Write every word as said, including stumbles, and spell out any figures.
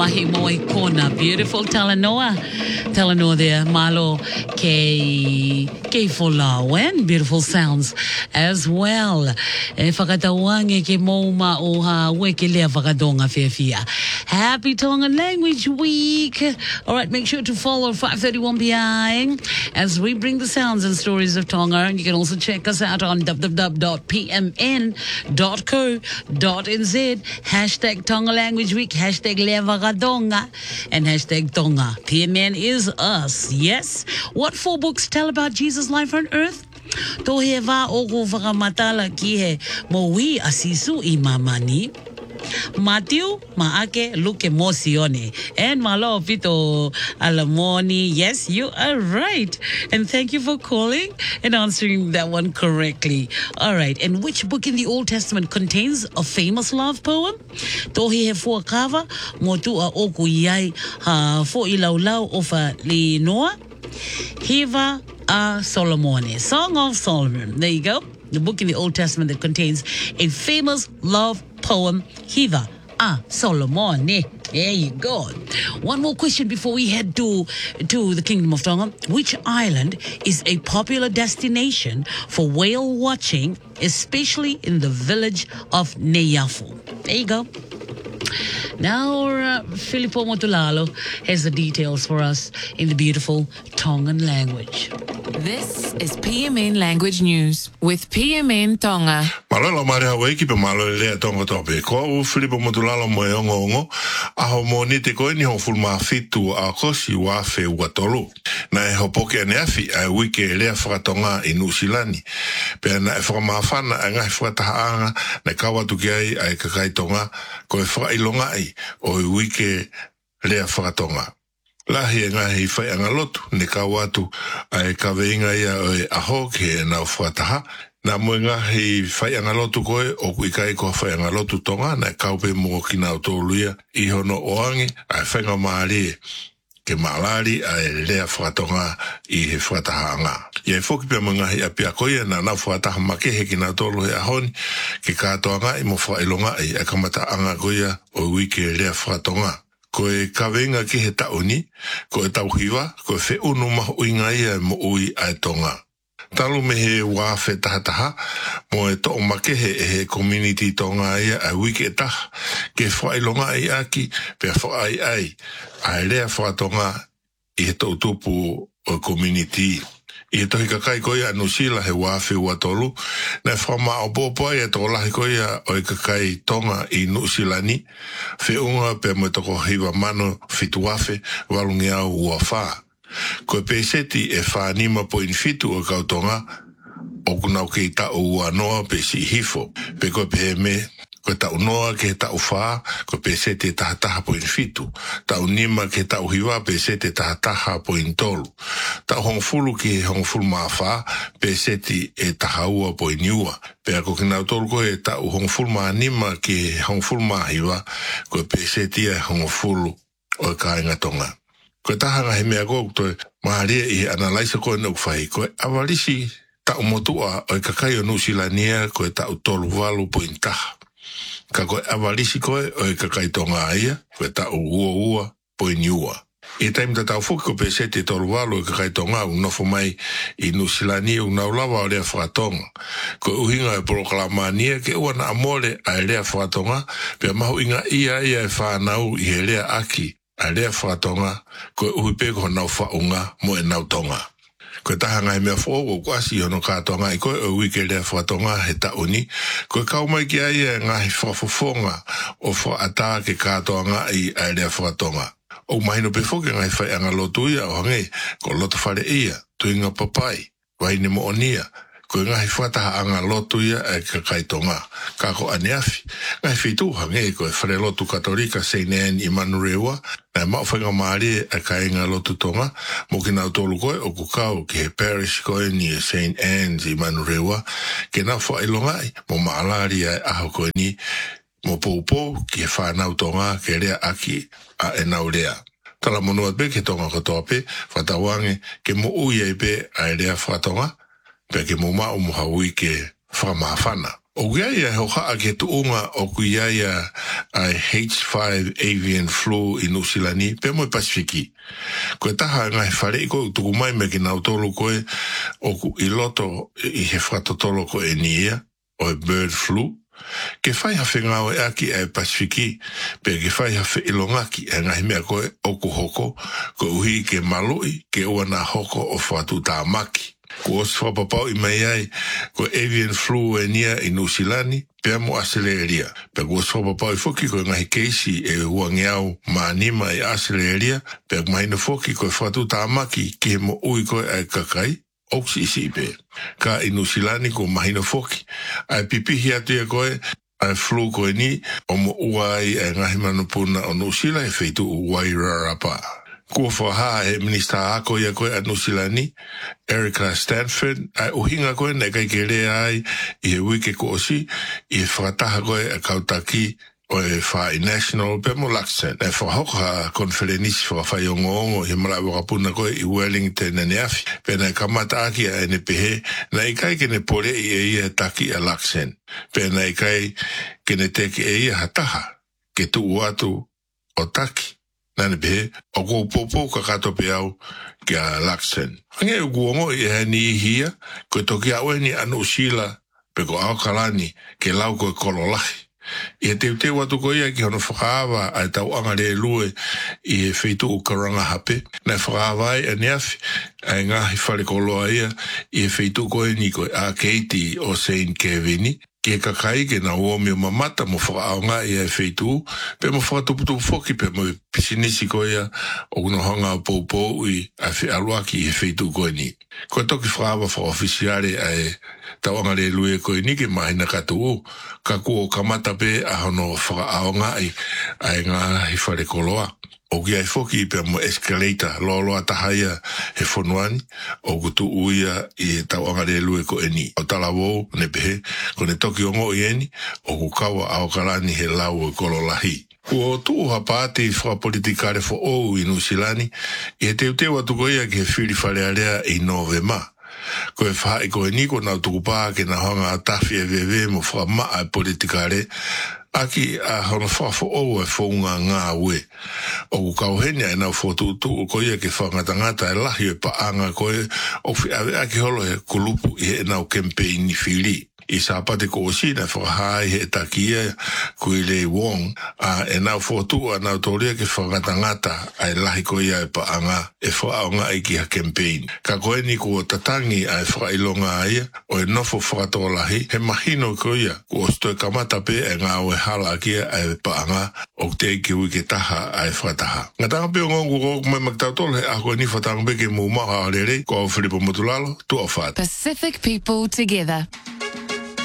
mahi moe kona. Beautiful Talanoa. Talanoa there, malo ke ke folawen. Beautiful sounds as well. E whakatawange ke mouma o ha weke lea whakadonga whiawhia. Happy Tongan Language Week. All right, make sure to follow five thirty-one P I as we bring the sounds and stories of Tonga. And you can also check us out on w w w dot p m n dot co dot n z. Hashtag Tonga Language Week. Hashtag Lea Whakadonga. And hashtag Tonga. P M N is us. Yes. What four books tell about Jesus' life on earth? Tohe wā o ko whakamatala ki he mowi asisu I mamani. Matthew, Maake, Luke, Mosione, and Malo Pito Alamoni. Yes, you are right. And thank you for calling and answering that one correctly. All right. And which book in the Old Testament contains a famous love poem? Tohi he fuakava, motua oku iai ha fo ilaulau ofa li noa. Hiva a Solomone, Song of Solomon. There you go. The book in the Old Testament that contains a famous love poem, Hiva a Solomone. There you go. One more question before we head to, to the Kingdom of Tonga. Which island is a popular destination for whale watching, especially in the village of Neiafu? There you go. Now, uh, Filippo Motulalo has the details for us in the beautiful Tongan language. This is P M N Language News with P M N Tonga. Malolo mare hawe ki pe malo lea tonga tope. Ko u Filippo Motulalo mo e ongo ongo. Aho mo ni te koe ni ho fulma fitu a kosi wa fe watolu. Na e hopoke ane afi a wike lea whakatonga I Nusilani. Pea na e whakamawhana a ngai whakatahaanga na kawatu ki ai a e kakai tonga ko e whakailonga ai o I wike lea whakatonga. Lahi e ngahi whai anga lotu, ne ka watu ai ka veinga ia o e aho ke e nau whataha. Na mo ngahi whai anga lotu koe, o kui kai ko whai anga lotu tonga, na kaupe mo ki nau tōluia, I hono oangi, ai whainga maari ke maalari ai lea whakatonga I he whataha anga. Ia e whoki pia mo ngahi a pia koe, na nau whataha makehe ki nau tōlu he ahoni, ke katoanga I mo whailonga ai, a kamata anga koea o wike lea whakatonga. Ko e kawenga ki he tauni, ko e tauhiwa, ko e whe unu mahu inga ia mo ui ai tonga. Talu me he wāwhe tahataha, mo e to make he e he community tonga ia ai wiki e taha, ke whailonga ai aki, pe whaai ai, ai lea whaatonga I he tautupu o community. I he tohi kakai koia anu sila he wāwhi ua tolu, na whama o pōpua ia tō lahi koia o i kakai tonga I Nusilani, whiunga pe mo toko hiwa mano fitu wāwhi, walungi au ua whā. Ko e peseti e whānima po in fitu o kautonga, o kunau ke I tau ua noa pe si hifo, pe ko pe me, ko tau noa ke tau whā, ko pe sete tahataha po in fitu. Tau nima ke tau hiwa pe sete tahataha po in tolu. Tau hongfulu ki hongfulu maa whā, pe sete e tahaua po in iua. Pe ako kinau tolu ko e tau hongfulu maa nima ki hongfulu maa hiwa, ko pe sete e hongfulu o kāinga tonga. Ko tahanga he mea kōk toi, maharia I analaisa koe nuk whai, ko e awarisi tau motua o i kakai o Nusilania, ko e tau tolu walu po in taha. Ka koe awarisi koe o e kakai tonga aia, koe tau ua ua po in iua. I taim ta tau fuki ko pe sete tolu walu o kakai tonga u nofo mai I Nusilania u naulawa o lea whakatonga. Ko uhinga e proklamania ke ua na amore a lea whakatonga, pia mahu inga ia ia e whanau I he lea aki a lea whakatonga, ko uhipe ko nau whaunga mo e nau tonga. Ko tahanga he mea whōko kwasi hono kātonga I koe o wike lea whakatonga he tauni, ko kaumai ki aia ngahi whafofonga o whaata ke kātonga I a lea whakatonga. O mahino pe whoke ngai whai anga lotu ia o hange, ko loto whare ia, tuinga papai, waine mo onia, ko ngahi whataha anga lotu ia e kakai tonga, kako aneafi. Ngai whitu hange ko e whare lotu katolika Saint Anne I Manurewa, na mau whainga maari e kainga lotu tonga, mo ki nau tolu koe o kukau ki he parish koe ni Saint Anne's I Manurewa, ke nau whailonga ai, mo maalari ai aho koe ni, mo pōpō ki he whanau tonga ke rea aki a e nau rea. Tala monua pe ke tonga katoa pe, whatawange ke mo ui ei pe a e rea whatonga, pe ke mo mao mo haui ke whamawhana. O kia ia ho haa ke tuunga o kuia ia ai H five avian flu i Nusilani, pe mo Pasifiki. Ko taha ngai whare ko tuku mai me ki nau tolu koe o ku i loto i he whatotolo ko e nia, o e bird flu. Ke whai hawhi ngāo e aki e Pasifiki, pe ke whai hawhi ilongaki e ngahi mea koe o ku hoko, ko uhi ke malui ke ua nā hoko o whatu tā maki. Ko os whapapau i mai ai, ko avian flu e nia i Nusilani, pea mo Australia. Pe ko os whapapau i whoki ko ngahi keisi e ua ngeau maanima i Australia, pe mahina whoki ko whatu tā maki ki he mo ui koe ai kakai, oksi isi pe. Ka i Nusilani ko mahina whoki, ai pipihi atu e koe, ai flu koe ni, o mo ua ai e ngahi manupuna o Nusila e feitu Wairarapa. Kua whaha he minista ako ia koe a Nusilani, Erica Stanford, ai uhinga koe nei kai ke rea ai i he wike ko osi, i he whakataha koe a kautaki o e whai national pe mo laksen. E whahoka konferenisi whawhai o ngongo he mara wakapuna koe i Wellington na neafi, pe nei kamata aki a ene pehe, na i kai kene pore i e ia taki a laksen, pe nei kai kene teke e ia hataha, ke tu uatu o taki. Nane pe, o ko popo ka kato pe au ki a laksen. Ange u guongo i he ni hia, ko toki au e ni anu sila, pe ko au kalani, ke lau ko e kololahi. I he teu teu atu ko ia ki hono whakaawa ai tau anga re lue i he feitu u karanga hape. Nei whakaawa ai a neafi, ai ngahi whare koloa ia i he feitu ko e ni ko a Katie o Saint Kevini. Ke kakai ke na uomi o mamata mo whakaonga i e wheitu, pe mo whakatuputu whoki pe mo pisinisi ko ia o kuno honga o poupou i a whi aluaki i e wheitu koe ni. Ko toki whaawa whaofisiare a e tauanga le lue koe ni ke mahina katu u, ka ku o kamata pe a hono whakaonga i a e ngā hi whare koloa. O ki ai whoki pe mo escalator loloa tahaia he whonuani o kutu uia i e tauanga le lue ko eni. O talawou ne pehe, ko ne toki ongo i eni, o kukawa ao kalani he lau e kololahi. Ko tuu hapati whakapolitikare fo ou i Nusilani, i he teu teu atu koia ki he whiri wharearea i Novema. Ko e whaai ko e niko nau tukupaa ke na honga a tafi e vewe mo whamaa e politikare, aki a hono whafo o e whaunga ngā ue. O ku kauhenia e nau whotutu o koia ke whangatangata e lahi e paanga koe o whi awe aki holo he kulupu i he nau kempeini whiri. I sāpate ko o sina whakahai he takia kui le wong a e nau whotu a nau tōria ke whangatangata a e lahi koia e paanga e whaonga i ki ha campaign. Ka koe ni ko tatangi a e whakailonga aia o e nofo whakatolahi he mahino koia ko o sto e kamata pe e ngā o e hala kia a e paanga o te ki ui ke taha a e whakataha. Ngā tanga pe o ngongu ko mai maktautole he a koe ni whatanga pe ke mū maha a rere ko au Filipo Motulalo tu au whāt. Pacific people together.